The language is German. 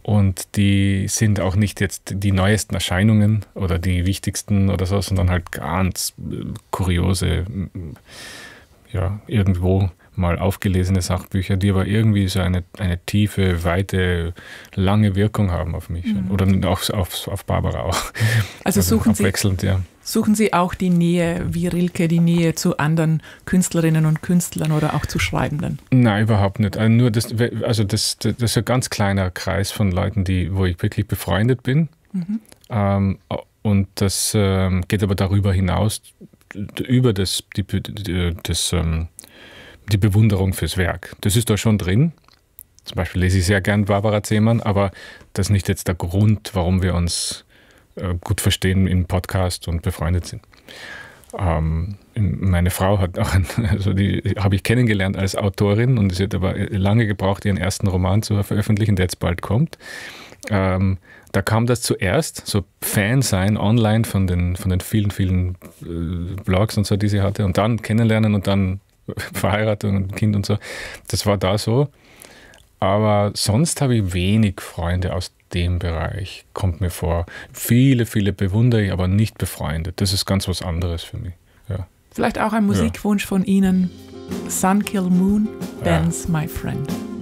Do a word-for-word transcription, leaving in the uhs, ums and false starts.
Und die sind auch nicht jetzt die neuesten Erscheinungen oder die wichtigsten oder so, sondern halt ganz kuriose, ja, irgendwo mal aufgelesene Sachbücher, die aber irgendwie so eine, eine tiefe, weite, lange Wirkung haben auf mich. Mhm. Oder auf, auf, auf Barbara auch. Also, also suchen, abwechselnd, Sie, ja. suchen Sie auch die Nähe, wie Rilke, die Nähe zu anderen Künstlerinnen und Künstlern oder auch zu Schreibenden? Nein, überhaupt nicht. Also, nur das, also das, das ist ein ganz kleiner Kreis von Leuten, die, wo ich wirklich befreundet bin. Mhm. Ähm, und das ähm, geht aber darüber hinaus, über das, die, das ähm, die Bewunderung fürs Werk. Das ist da schon drin. Zum Beispiel lese ich sehr gern Barbara Zehmann, aber das ist nicht jetzt der Grund, warum wir uns äh, gut verstehen im Podcast und befreundet sind. Ähm, meine Frau hat auch, ein, also die habe ich kennengelernt als Autorin und sie hat aber lange gebraucht, ihren ersten Roman zu veröffentlichen, der jetzt bald kommt. Ähm, da kam das zuerst, so Fan sein online von den, von den vielen, vielen äh, Blogs und so, die sie hatte, und dann kennenlernen und dann Verheiratung und Kind und so. Das war da so. Aber sonst habe ich wenig Freunde aus dem Bereich, kommt mir vor. Viele, viele bewundere ich, aber nicht befreundet. Das ist ganz was anderes für mich. Ja. Vielleicht auch ein Musikwunsch ja. von Ihnen. Sun Kill Moon, Dance ja. My Friend.